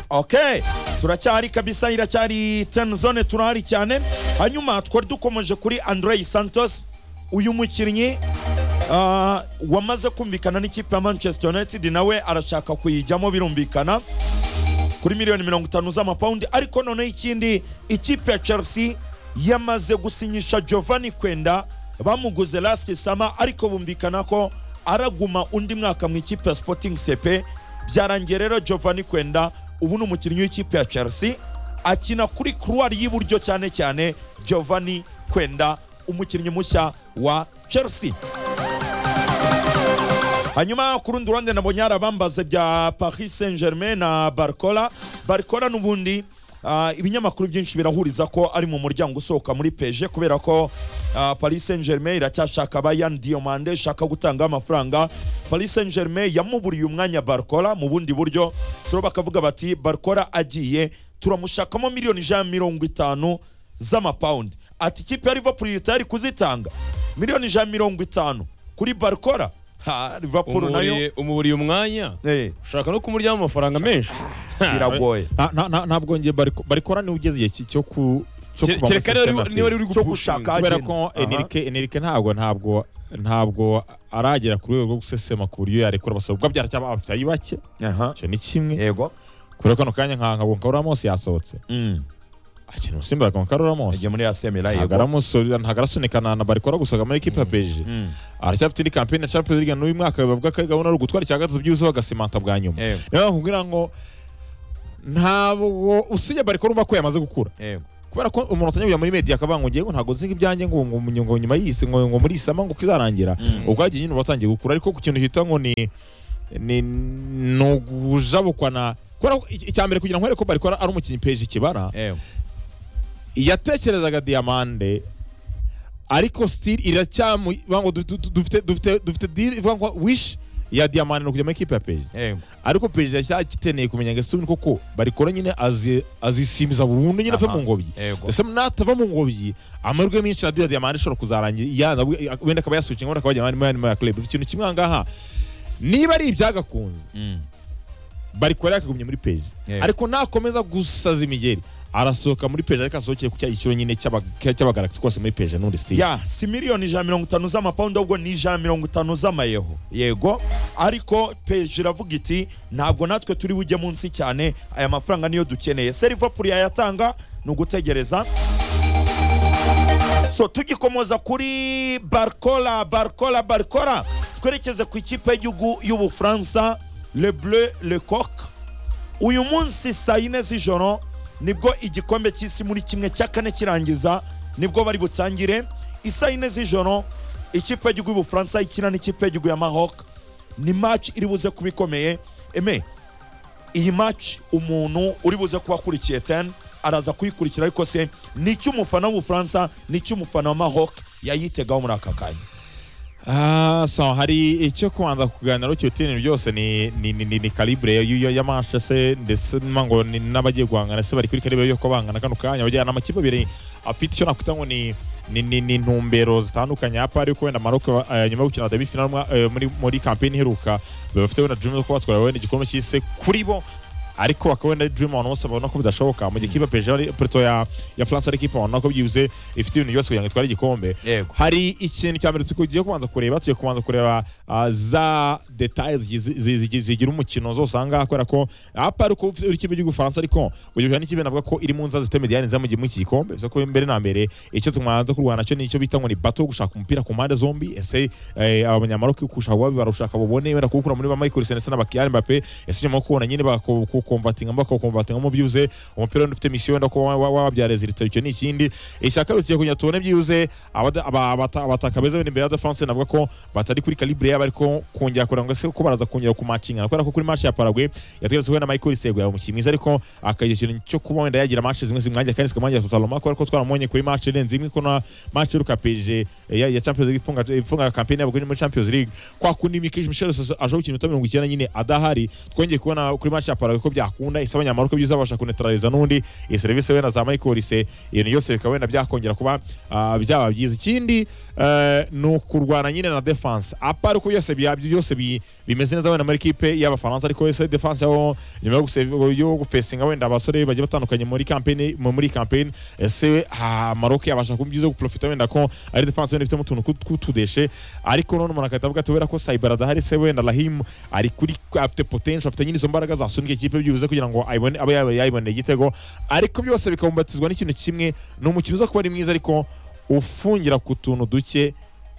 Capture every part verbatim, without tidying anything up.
Okay, turacyari kabisa, iracyari ten zone, turahari cyane. Hanyuma twari dukomeje kuri Andrei Santos, uyu mukinnyi uh, wamaze kumvikana n'ikipe ya Manchester United, nawe arashaka kuyijyamo birumvikana kuri miliyoni mirongo itanu z'amapaundi. Ariko none ikindi, ikipe ya Chelsea yamaze gusinyisha Giovanni Kwenda, bamuguze last summer, ariko bumvikana ko araguma undi mwaka mu ikipe ya Sporting C P. Byarangiye rero Giovanni Kwenda ubu ni umukinnyi w'ikipe ya Chelsea, akina kuri couloir y'iburyo cyane cyane. Giovanni Kwenda, umukinnyi mushya wa Chelsea. Hanyuma ku rundi ruhande nabonye arabambaze bya Paris Saint-Germain na Barcola. Barcola n'ubundi uh, ibinyamakuru byinshi birahuriza ko ari mu muryango usohoka muri P S G, kubera ko uh, Paris Saint-Germain iracyashaka Bayern Diomande, shaka gutanga amafaranga. Paris Saint-Germain yamuburiye umwanya Barcola mu bundi buryo, so bakavuga bati Barcola agiye turamushakamo miliyoni ijana mirongo itanu z'amapaundi. Ati ikipe ya Liverpool itari kuzitanga miliyoni ijana mirongo itanu kuri Barcola. Ha, Liverpool nayo umuburiye umwanya, eh ushaka no kumurya amafaranga menshi biragoye. Ntabwo ngiye Barcola ni ugeze iki cyo ku cyo kuba ni wari uri gushaka, kubera ko Enrique Enrique ntabwo ntabwo ntabwo aragera ku rwego rwo gusesema ku buryo yarekura basabwa byaracyaba abyayi bake. Aha, cyo ni kimwe. Yego, kubera ko no kanya nka nka Ramos yasohotse. mm akina usimbura kwa Ramos agiye muri A C Milan. Yego, agaramusorira ntagarasonikana na Barcola gusaga muri equipe ya P S G. Aracyafite indi campaign ya Champions League n'uyu mwaka, bavuga ko gahunda ari gutwara cya gatatu byuzo bagasimanta bwa nyuma. Niyo nkubwira ngo ntabwo usinya Barcola umva ko yamaze gukura. Yego, kubera ko umuntu atanyuye muri media akabango ngiye ngo ntago nzinga ibyanjye ngo ngo nyuma yise ngo ngo muri isama ngo kizarangira ubwo agiye nyine batangiye gukura. Ariko ku kintu hita ngo ni ni no gujabukwa na kubera icyambere kugira ngo ko Barcola ari umukinnyi P S G kibara. Yego, yatekerezaga Diamande, ariko still iracyamu bango dufite dufite dufite deal bango wish ya Diamande no kujya mu equipe ya P S G. Yego, ariko P S G cyakiteneye kumenya ngo suni koko Barcola nyine azi azisimiza burundu nyine fe mu ngobyi. Ese natava mu ngobyi amarwe menshi na Diamande shoro kuzarangira ya wenda kaba yasukiye ngo akabajya muri muri club. Ikintu kimwe ngaha niba ari ibyagakunze Barcola yakagumye muri P S G, ariko nakomeza gusaza imigeri arasohoka muri P S G, ariko asohokeye ku cyiciro nyine cy'abagalactic kose muri P S G n'undi style. Ya si miliyoni ijana mirongo itanu z'amapaundi, ahubwo ni ijana mirongo itanu z'amayeho. Yego, ariko P S G iravuga iti ntabwo natwe turi bujye munsi cyane, aya mafaranga niyo dukeneye. Se Liverpool yayatanga ni ugutegereza. So tugikomoza kuri Barcola Barcola Barcola twerekeze ku ikipe y'igihugu y'Ubufaransa, Le Bleu Le Coq. Uyu munsi saa yine z'ijoro nibwo igikombe cy'isi muri kimwe cya kane kirangiza, nibwo bari butangire. Isaa yine z'ijoro ikipe y'igihugu y'Ubufaransa ikina n'ikipe y'igihugu ya Maroc. Ni match iri buze kubikomeye. Eme, iyi match umuntu uri buze kuba akurikiye ten araza kuyikurikira, ariko se ni cy'umufana w'Ubufaransa ni cy'umufana wa Maroc yayitegaho muri aka kanya. Ah, so hari icyo kubanza kuganira cyo tinini byose ni ni ni, ni calibre yo ya match se ndetse mango n'abagiye guhangana se bari kuri calibre yo kubangana kano kanya bajyana amakipe abiri afite icyo nakuta ngo ni ni ni, ni ntumbero zitandukanye hapa, ariko wenda Maroc uh, nyuma yo gukina demi final uh, muri muri campaign iheruka bafite wenda dream yo kubatwara wenda igikombe cy'isi kuri bo, ariko bakabona dream on bose babona ko bidashoboka mu gikipe P S G preto ya ya France ari kipe on ko byibuze ifite ibintu byose kugira ngo itware igikombe. Hari ikintu cyambere tugiye kubanza kureba tugiye kubanza kureba uh, za details zigira umukino zose anga akora ko apa ariko uri kibe cy'u France, ariko ugiye n'ikibe navuga ko iri mu nza zite mediane za mu iki gikombe bivuze ko imbere na mbere icyo tumanza kurwana cyo nicyo bita ngo ni battle gushaka umupira ku mpande zombi. Ese abanyamaroki kushaka wabi barushaka babone wera kukura muri ba Michael Senese n'abakiyan Mbappe, ese cyemo kubona nyine bako kombatinga mbako kombatinga mu byuze umupira ufite mission ndo ko wabyare zirita icyo ni ikindi. Ishaka rutsiye kunya tubone byuze abataka beza imbere ya defense navuga ko batari kuri calibre yaba, ariko kongera kuranga se ko baraza kongera ku matchinga kubera ko kuri match ya Paraguay yategetswe na Michael Sego ya mukimiza, ariko akagira ikintu cyo kuba wenda yagira match zimwe zimwanje kandi zikamwanje totalement ko twaramonye kuri match lenze imwe ko na match y'uka P S G ya, ya Champions League ifunga ifunga campaign yabo muri Champions League kwa kundi Mikel Michel aje gukina mirongo icyenda nyine adahari, twongeye kubona kuri match ya Paraguay ko byakunda ese abanyamaroke byiza babasha kunetraliza n'undi iyi serivisi wenda za Michael Olise ibintu byose bikaba wenda byakongera kuba uh, byaba byiza ikindi uh, ni ukurwana nyine na defense apart uko byose byose bimeze neza wenda muri equipe y'abafaransa ariko ese defense yaho nyuma yo gufacinga wenda abasore bagiye batandukanye muri campaign muri campaign ese ha Maroc yabasha kubyiza guprofita wenda ko ari defense wenda ifite mu tuntu kutudeshe ariko none umuntu akatavuga ati wera ko Saibara dahari se wenda Rahim ari kuri afite potential afite nyine izo mbaraga zasunika ikipe byubuze kugira ngo ayibone aba yayibone igitego ariko byose bikambatizwa n'ikintu kimwe n'umukino uza kuba ari mwiza ariko ufungira ku tuntu duke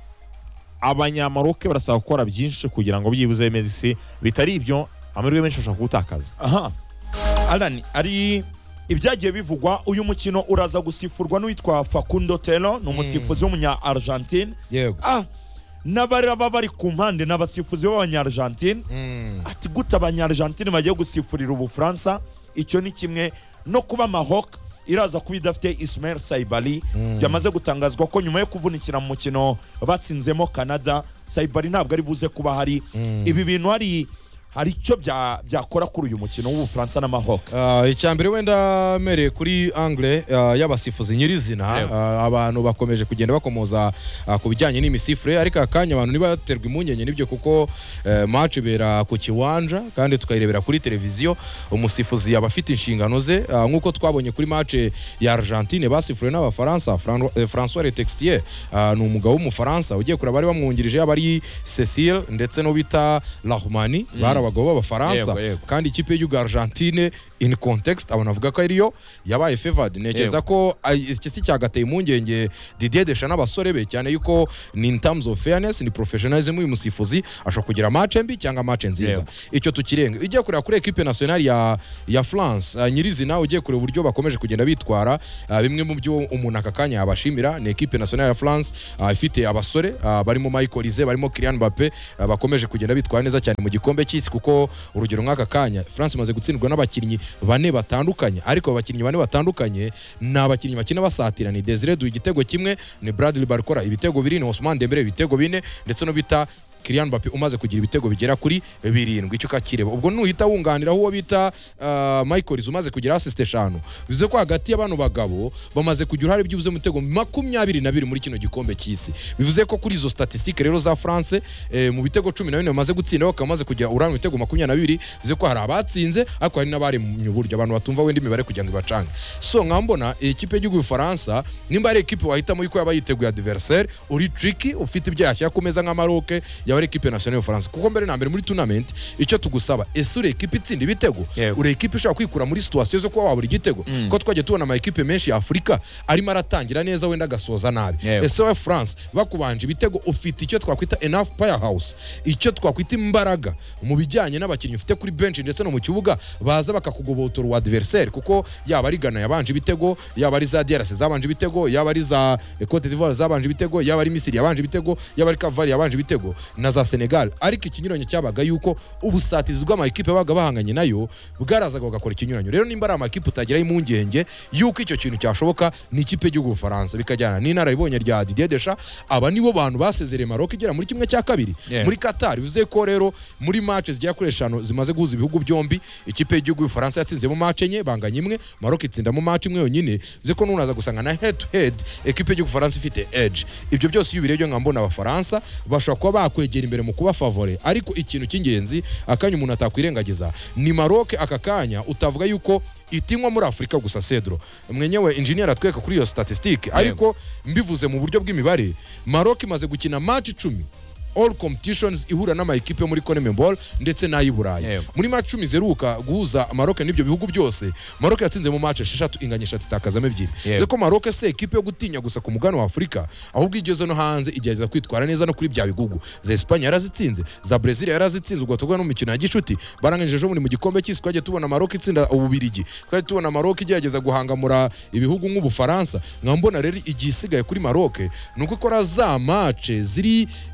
abanyamaroke barasaba gukora byinshi kugira ngo byibuze Messi bitari ibyo amahirwe menshi ashaka gutakaza. Aha Alan ari ibyagiye bivugwa uyu mukino uraza gusifurwa n'uwitwa Facundo Telo n'umusifuzi w'umunya Argentine. Yego. Ah n'abaraba bari ku mpande n'abasifuzi b'abanya Argentine. Mm. Ati guta abanya Argentine bagiye gusifurira ubufaransa icyo ni kimwe no kuba Maroc iraza kuba idafite Ismail Saibali byamaze mm. gutangazwa ko nyuma yo kuvunikira mu mukino batsinzemo Canada Saibali ntabwo ari buze kuba hari mm. ibi bintu hari hari icyo byakora kuri uyu mukino w'ubufaransa na Maroc. Uh, icyambere wenda mere kuri angle uh, y'abasifuzi nyirizina uh, abantu bakomeje kugenda bakomoza uh, ku bijyanye n'imisifure ariko akanya abantu nibaterwa imunyenye nibyo kuko uh, match bera ku kiwanja kandi tukayirebera kuri televiziyo umusifuzi yabafite inshingano ze uh, nkuko twabonye kuri match ya Argentine basifure n'abafaransa Fran uh, François Letextier uh, ni umugabo w'umufaransa ugiye kura bari bamwungirije abari Cecile ndetse no bita Rahmani mm. abagabo b'abafaransa kandi ikipe y'u Argentine in context abona avuga ko ariyo yabaye favored nekeza ko ikisi cyagateye impungenge Didier Deschamps n'abasore be cyane yuko ni in terms of fairness ni professionalism uyu musifuzi ashobora kugira match mbi cyangwa match nziza icyo tukirenga ugiye kureba kuri equipe nationale ya ya France uh, nyirizina ugiye kureba uburyo bakomeje kugenda bitwara uh, bimwe mu byo umuntu akakanya yabashimira ni equipe nationale ya France uh, ifite abasore uh, barimo Michael Olise barimo Kylian Mbappé uh, bakomeje kugenda bitwara neza cyane mu gikombe cy'isi kuko urugero nk'aka kanya France imaze gutsindwa n'abakinnyi bane batandukanye ariko abakinnyi bane batandukanye n'abakinnyi bakina basatira ni Desire du igitego kimwe ni Bradley Barcola ibitego biri ni Ousmane Dembele ibitego bine ndetse no bita Kylian Mbappé umaze kugira ibitego bigera kuri birindwi icyo kakireba ubwo nuhita wunganira uwo bita uh, Michael Olise umaze kugira assist eshanu bivuze ko hagati y'abantu bagabo bamaze kugira uruhare byubuze mu mitego makumyabiri na bibiri muri kino gikombe cy'isi bivuze ko kuri izo statistiques rero za France eh, mu bitego cumi na bine bamaze gutsinda bakamaze kugira uruhare mu bitego makumyabiri na bibiri bivuze ko hari abatsinze ariko hari n'abari mu buryo abantu batumva wenda imibare kugira ngo ibacange so nkambona ikipe y'u Bufaransa nimba ari equipe wahitamo yuko yaba yiteguye adversaire uri tricky ufite ibyo yashya kumeza nka Maroc yabari equipe nationale ya France kuko mbere na mbere muri tournament icyo tugusaba ese uri equipe itsinda ibitego uri equipe ishaka kwikura muri situation zo kuba wabura igitego mm. ko twaje tubona ama equipe menshi ya Afrika arimo aratangira neza wenda gasoza nabi ese wa France bakubanje ibitego ufite icyo twakwita enough powerhouse icyo twakwita imbaraga mu bijyanye n'abakinnyi ufite kuri bench ndetse no mu kibuga baza bakakugobotora wa adversaire kuko yaba ari Ghana yabanje ibitego yaba ari za D R C zabanje ibitego yaba ari za Cote d'Ivoire zabanje ibitego yaba ari Misiri yabanje ibitego yaba ari Cameroon yabanje ibitego na za Senegal ariko ikinyuranyo cyabaga yuko ubusatizi bw'ama equipe baga bahanganye nayo bwarazaga bagakora ikinyuranyo rero nimba ari ama equipe utagira impungenge yuko icyo kintu cyashoboka ni ikipe y'u Bufaransa bikajyana n'intara ibonye rya Didier Deschamps aba nibo bantu basezereye Maroc igera muri kimwe cya kabiri yeah. muri Qatar bivuze ko rero muri matches zigiye kuri eshanu zimaze guhuza ibihugu byombi ikipe y'u Bufaransa yatsinze mu match enye banganye imwe Maroc itsinda mu match imwe yonyine bivuze ko nunaza gusanga na head to head equipe y'u Bufaransa ifite edge ibyo byose iyo birebye ngambona abafaransa bashobora kuba bakwegera imbere mu kuba favore ariko ikintu cy'ingenzi akanya umuntu atakwirengagiza ni Maroc akakanya utavuga yuko itinywa muri Afrika gusa Cedro mwenyewe engineer atweka kuri iyo statistique ariko mbivuze mu buryo bw'imibare Maroc imaze gukina match icumi all competitions ihura n'ama equipe muri CONMEBOL ndetse n'ayiburayi yeah. muri match icumi zeruka guhuza Maroc n'ibyo bihugu byose Maroc yatsinze mu match eshatu inganyisha titakazamo ebyiri yeah. Ko Maroc se equipe yo gutinya gusa ku mugano wa Afrika ahubwo igeze no hanze igeza kwitwara neza no kuri bya bigugu za Espagne yarazitsinze za Brazil yarazitsinze ubwo tugwa no mikino ya gicuti barangije ejo muri mu gikombe cy'isi twaje tubona Maroc itsinda ububirigi twaje tubona Maroc igerageza guhangamura ibihugu nk'u Faransa nkambona rero igisigaye kuri Maroc nuko ikora za match ziri zi,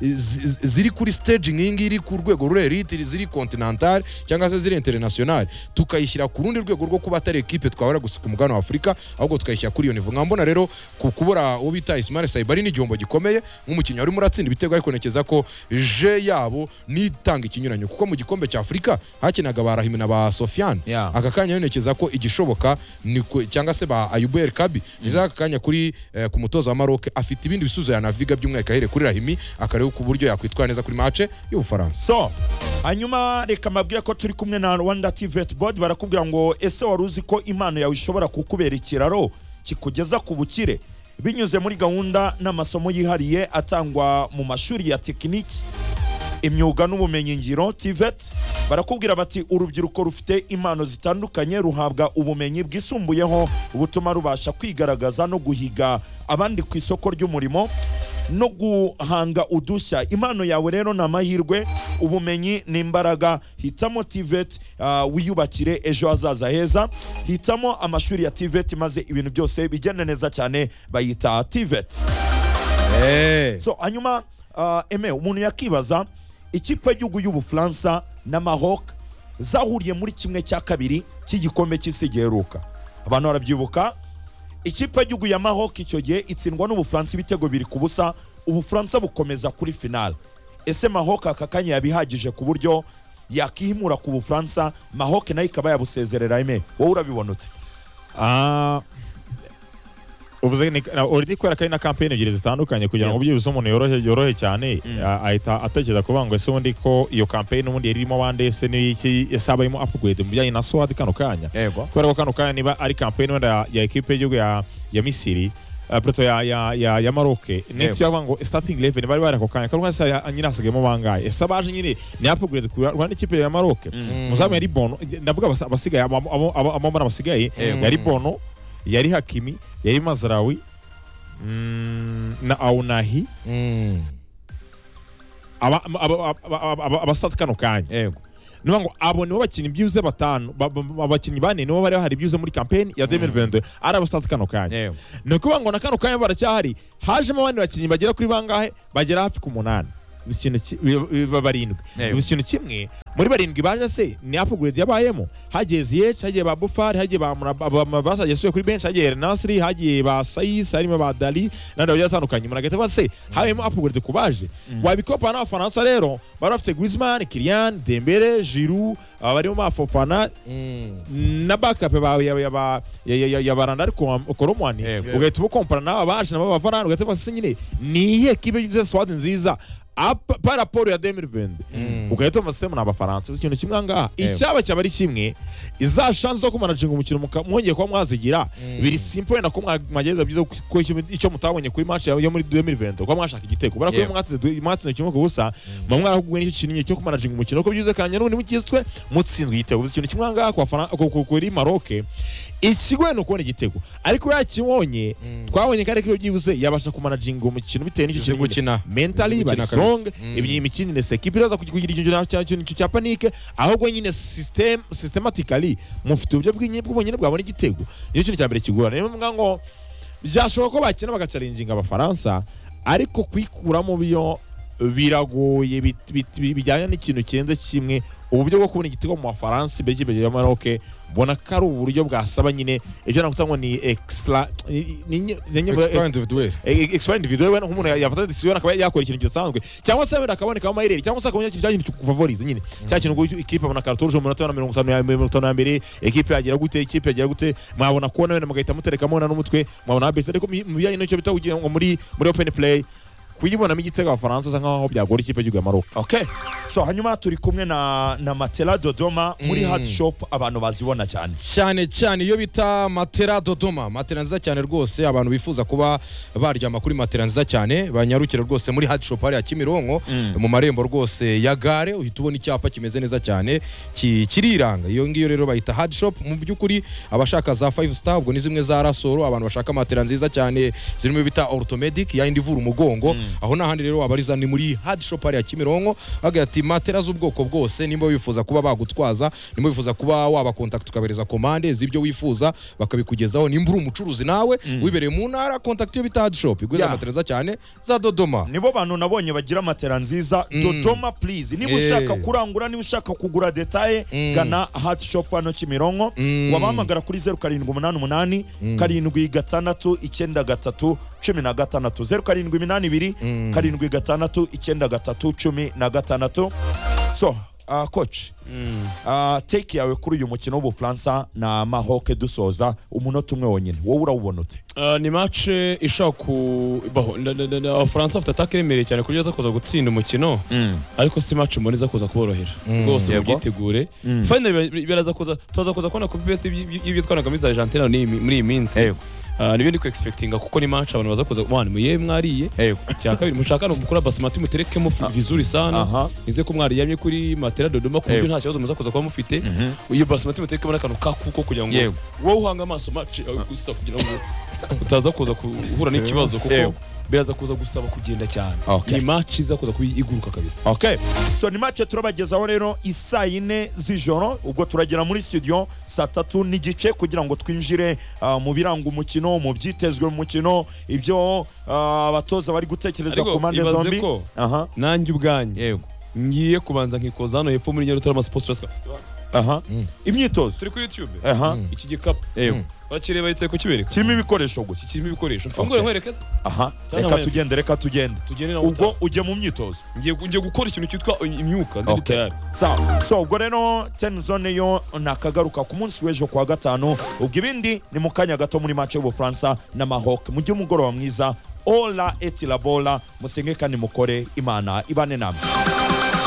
zi- ziri kuri stage nk'ingi iri ku rwego rure elite ziri continental cyangwa se ziri international tukayishyira ku rundi rwego rwo kuba atari equipe twahora gusa ku mugabane wa Afurika ahubwo tukayishyira kuri iyo niveau nkambona rero ku kubura uwo bita Ismail Saibari ni igihombo gikomeye nk'umukinnyi wari muratsinda ibitego ariko nekeza ko je yabo nitanga ikinyuranyo kuko mu gikombe cya Afurika hakinaga barahimina ba Sofiane Yeah. aka kanya nekeza ko igishoboka ni ku- cyangwa se ba Ayubu El Kabi niza aka kanya kuri eh, ku mutoza wa Maroc afite ibindi bisubizo yanaviga by'umwihariko ahere kuri Rahimi akareba ku buryo yakwitwara neza kuri match y'Ubufaransa. so hanyuma reka mbabwire ko turi kumwe na Rwanda Tivet Board barakubwira ngo ese wari uzi ko impano yawe ishobora kukubera ikiraro kikugeza ku bukire binyuze muri gahunda n'amasomo yihariye atangwa mu mashuri ya tekiniki imyuga n'ubumenyingiro Tivet barakubwira bati urubyiruko rufite impano zitandukanye ruhabwa ubumenyi bwisumbuyeho butuma rubasha kwigaragaza no guhiga abandi ku isoko ry'umurimo no guhanga udushya impano yawe rero ni amahirwe ubumenyi ni imbaraga hitamo Tivet uh, wiyubakire ejo hazaza heza hitamo amashuri ya Tivet maze ibintu byose bigende neza cyane bayita Tivet. Eh. So hanyuma uh, eme umuntu yakibaza ikipe y'igihugu y'Ubufaransa na Maroc zahuriye muri kimwe cya kabiri cy'igikombe cy'isi giheruka abantu barabyibuka ikipe y'igihugu ya Maroc icyo gihe itsindwa n'Ubufaransa ibitego biri ku busa Ubufaransa bukomeza kuri final ese Maroc aka kanya yabihagije ku buryo yakihimura ku Bufaransa Maroc nayo ikaba yabusezerera eme wowe urabibona ute? Ah, ubuze ni already kwera kandi na campaign ebyiri zitandukanye kugira ngo byibuse umuntu yorohe yorohe cyane ah, ahita atekereza kuvuga ngo ese ubundi ko iyo campaign ubundi yarimo wande ese ni iki yasabayemo upgrade mu bijyanye na swad kano kanya Yego. kubera ko kano kanya niba ari campaign wenda ya- ya equipe y'igihugu ya ya Misiri uh, Plato ya ya ya, ya Maroc next yavuga ngo starting eleven bari bari ako kanya kandi sa nyina asagemo bangaye ese abaje nyine ni upgrade ku Rwanda ikipe ya Maroc muzamu yari Bono ndavuga abas- abasigaye abo abo- abo abo mbona basigaye Yego. yari Bono yari Hakimi yari Mazraoui mm, na Aunahi Mm. aba aba- aba- aba- aba- abasat kano kanya Yego. niba ngo abo nibo bakinnyi byuze batanu ba- ba- abakinnyi bane nibo bari bahari byuze muri campaign ya deux mille vingt-deux ari abasat kano kanya Yego. ni ukuvuga ngo na kano kanya baracyahari hajemo abandi bakinnyi bagera kuri bangahe bagera hafi ku munani ikintu ki- bi- bi- barindwi Yego. ikintu kimwe muri barindwi baje se ni upgrade yabayemo hagiye Ziyech hagiye ba Bufari hagiye ba basagiye suye kuri bench hagiye Nasri hagiye ba Sayis harimo ba Dali nandi bagiye batandukanye muragahita base habemo upgrade ku baje wabikopa n'abafaransa rero bari bafite Griezmann Kylian Dembele Giroud aba barimo ba Fofana Mm. na backup ba ya ya ba ya ya ya baranda ariko Koromwani Yego. ugahita ubukompara n'aba baje nabo bavarana ugahita base nyine ni iyihe kibe yuzuye swad nziza apa par rapport ya deux mille vingt Mm. ugahita umusemo n'abafaransa ikintu kimwe ngaha Yego. icyaba cyaba ari kimwe iza chance zo kumanaginga umukino muka- mwongeye kuba mwazigira Mm. biri simple wenda ko mwa- mwagereza byiza ko icyo- icyo mutabonye kuri match yo muri deux mille vingt ko mwashaka igitego bara ko Yego. mwatsinze mwatsinze kimwe ku busa mwa mwarahuguye n'icyo kintu cyo kumanaginga umukino ko byuze kanya n'ubundi mukizwe mutsinzwe igitego ikintu kimwe ngaha kwa Fran- ku- ku- kuri Maroc ikigoye ni ukubona igitego ariko yakibonye Mm. twabonye ko ariko byibuze yabasha kumanaginga umukino bitewe n'icyo Uzi kintu gukina. mentally Uzi bari gukina strong kabisa. Mm. ibyi imikinire se kipi iraza kugira ikintu cya- cya- cya cya panique ahubwo nyine system systematically mufite uburyo bw'inyi bw'ubonyine bwabona igitego nicyo kintu cya mbere kigora niyo mvuga ngo byashoboka ko bakina bagacaringinga abafaransa ariko kwikuramo biyo biragoye bit- bit- bi- bijyanye n'ikintu kirenze kimwe uburyo bwo kubona igitego mu bafaransa imbere y'ikipe ya Maroc mbona ko ari uburyo bwasaba nyine ibyo nakuta ngo ni extra ni- ni- ni- Extra individuel. extra individual wenda nk'umuntu yafata decision akaba yakora ikintu kidasanzwe cyangwa se wenda akaboneka amayireri cyangwa se akabona ikintu cy'ikintu kufavoriza nyine cya kintu ngo ikipe abona kartuje mu minota ya mirongo itanu ya mirongo itanu ya mbere ikipe yagira gute ikipe yagira gute mwabona kubona wenda mugahita muterekamo na n'umutwe mwabona best ariko mu bijyanye n'icyo bita kugira ngo muri muri open play kuyibonamo igitego abafaransa usa nkaho byagora ikipe y'igihugu ya Maroc. Okay. So hanyuma turi kumwe na na Matela Dodoma muri Mm. hard shop abantu bazibona cyane. cyane cyane iyo bita matera Dodoma matera nziza cyane rwose abantu bifuza kuba baryama kuri matera nziza cyane banyarukira rwose muri hard shop hariya Kimironko Mm. mu marembo rwose ya gare uhita ubona icyapa kimeze neza cyane ki- kiriranga iyo ngiyo rero bayita hard shop mu by'ukuri abashaka za five star ubwo ni zimwe za rasoro abantu bashaka matera nziza cyane zirimo bita orthomedic ya indi ivura umugongo aho nahandi rero wabariza ni muri hard shop ari ya Kimironko baga ati matera z'ubwoko bwose nimba wifuza kuba bagutwaza nimba wifuza kuba waba contact ukabereza commande z'ibyo wifuza bakabikugezaho nimba uri umucuruzi nawe wibereye mu ntara contact yo bita hard shop igweza Yeah. matera za cyane za Dodoma nibo bantu nabonye bagira matera nziza Dodoma please niba Eh. ushaka kurangura niba ushaka kugura detaye gana hard shop hano Kimironko wabahamagara kuri zeru karindwi umunani umunani karindwi gatandatu icyenda gatatu cumi na gatandatu zeru karindwi iminani ibiri karindwi gatandatu icyenda gatatu cumi na gatandatu. So uh, coach uh, take yawe kuri uyu mukino w'Ubufaransa na Maroc dusoza umunota umwe wonyine wowe urawubona ute? Ah, ni match ishaka ku baho Abafaransa bafite attaque iremereye cyane kuri yaza kuza gutsinda umukino ariko si match mbona iza kuza kuborohera rwose Yego. mubyitegure finally biraza kuza tuza kuza kubona copy paste y'ibyo twanaga muri Argentina ni muri iyi minsi. Yego. Uh, nibi ndi ku expectinga kuko ni match abantu baza kuza mwana muye mwariye Yego. cya kabiri mushaka no mukora basmati muterekemo vizuri sana Aha. nize ko mwari yamye kuri matera Dodoma ku buryo Yego. nta kibazo muza kuza kuba mufite uyu basmati muterekemo n'akantu kakuko kugira ngo Yego. wowe uhanga amaso match yawe gusa kugira ngo utaza kuza kuhura n'ikibazo kuko Yego. biraza kuza gusaba kugenda cyane. Okay. Ni match iza kuza kuyiguruka kabisa. Okay. So ni match turabagezaho rero isaa yine z'ijoro ubwo turagera muri studio saa tatu n'igice kugira ngo twinjire uh, mu biranga umukino mu byitezwe mu mukino ibyo uh, abatoza bari gutekereza Ariko ku mpande ibaze zombi. ko Aha. nanjye ubwanjye Yego. ngiye kubanza nkikoza hano hepfo muri Nyarutarama Sports Trust. Aha. Imyitozo. Turi kuri YouTube. Aha. Iki gikapu Yego. bakireba itse kukibereka. Kirimo ibikoresho gusa. Kirimo ibikoresho. Mfungure nkwerekeza. Aha. Cyane Reka abanye- tugende reka tugende. Tugende na Ubwo ujye mu myitozo. ngiye ngiye gukora ikintu cyitwa imyuka ndi Okay. tayari. Sawa. So ubwo rero ten zone yo nakagaruka ku munsi w'ejo kwa gatanu ubwo ibindi ni mu kanya gato muri match y'Ubufaransa na Maroc mu gihe umugoroba mwiza ola eti la bola musenge kandi mukore Imana ibane namwe.